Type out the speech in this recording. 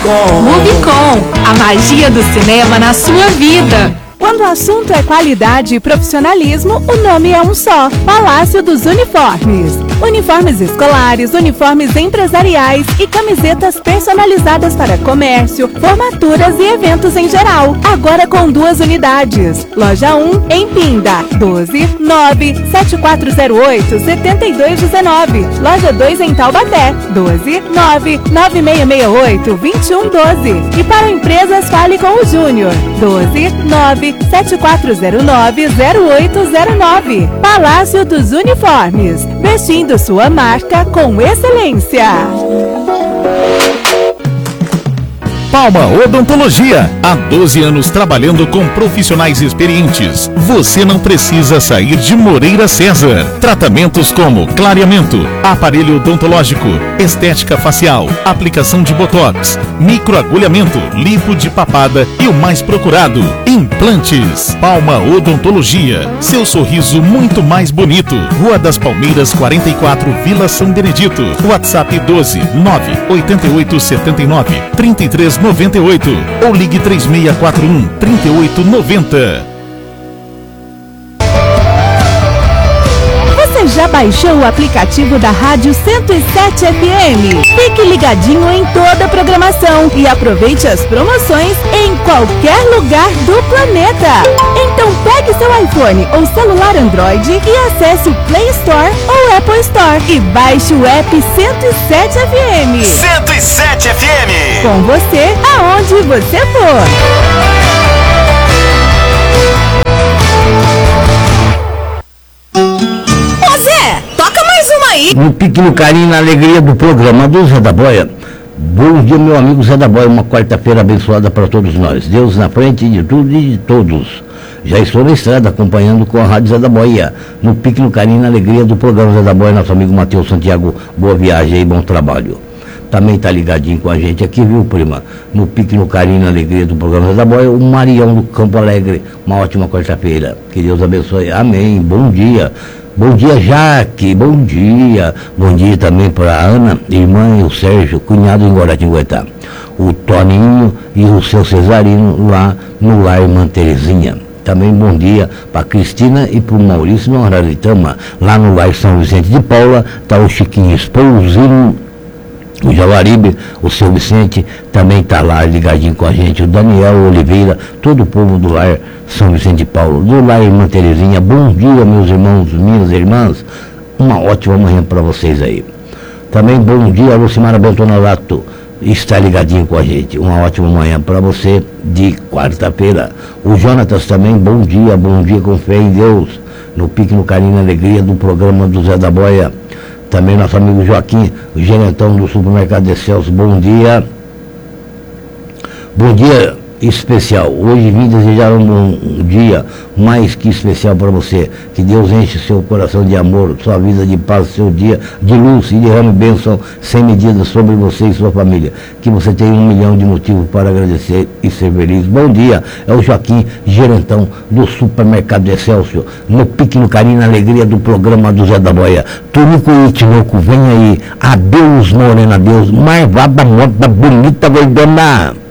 Movicon, a magia do cinema na sua vida. Quando o assunto é qualidade e profissionalismo, o nome é um só: Palácio dos Uniformes. Uniformes escolares, uniformes empresariais e camisetas personalizadas para comércio, formaturas e eventos em geral. Agora com 2 unidades. Loja 1 em Pinda, 12-9-7408-7219. Loja 2 em Taubaté, 12-9-9668-2112. E para empresas, fale com o Júnior, 12-9-7409-0809. Palácio dos Uniformes, vestindo sua marca com excelência. Palma Odontologia, há 12 anos trabalhando com profissionais experientes. Você não precisa sair de Moreira César. Tratamentos como clareamento, aparelho odontológico, estética facial, aplicação de botox, microagulhamento, lipo de papada e o mais procurado, implantes. Palma Odontologia, seu sorriso muito mais bonito. Rua das Palmeiras 44, Vila São Benedito. WhatsApp 12 988 79 33 98 ou ligue 3641 3890. Você já baixou o aplicativo da Rádio 107 FM? Fique ligadinho em toda a programação e aproveite as promoções em qualquer lugar do planeta. Então pegue seu iPhone ou celular Android e acesse o Play Store ou Apple Store e baixe o app 107 FM. 107 FM. Com você, aonde você for. No Pique no Carinho, na alegria do programa do Zé da Boia. Bom dia, meu amigo Zé da Boia, uma quarta-feira abençoada para todos nós. Deus na frente de tudo e de todos. Já estou na estrada acompanhando com a Rádio Zé da Boia. No Pique no Carinho, na alegria do programa Zé da Boia, nosso amigo Matheus Santiago. Boa viagem e bom trabalho. Também está ligadinho com a gente aqui, viu, prima? No Pique no Carinho, na alegria do programa Zé da Boia, o Marião do Campo Alegre. Uma ótima quarta-feira. Que Deus abençoe. Amém. Bom dia. Bom dia, Jaque, bom dia. Bom dia também para a Ana, irmã, e o Sérgio, cunhado em Guaratinguetá. O Toninho e o seu Cesarino lá no lar Irmã Terezinha. Também bom dia para a Cristina e para o Maurício no Araritama. Lá no lar São Vicente de Paula está o Chiquinho Esposinho, o Jaguaribe, o seu Vicente também está lá ligadinho com a gente, o Daniel Oliveira, todo o povo do lar São Vicente de Paulo, do lar Irmã Terezinha. Bom dia, meus irmãos, minhas irmãs, uma ótima manhã para vocês aí. Também bom dia, Lucimara Bentonolato, está ligadinho com a gente, uma ótima manhã para você de quarta-feira. O Jonatas também, bom dia com fé em Deus, no Pique no Carinho, na alegria do programa do Zé da Boia. Também nosso amigo Joaquim, o gerentão do supermercado Excelso, bom dia. Bom dia especial. Hoje vim desejar um dia mais que especial para você. Que Deus enche seu coração de amor, sua vida de paz, seu dia de luz e derrame bênção sem medida sobre você e sua família. Que você tenha 1 milhão de motivos para agradecer e ser feliz. Bom dia, é o Joaquim, gerentão do supermercado Excelsior, no Pique no Carinho, na alegria do programa do Zé da Boia. Tunico e Tinoco, vem aí. Adeus, morena, adeus. Marvada, moda, bonita, verdona.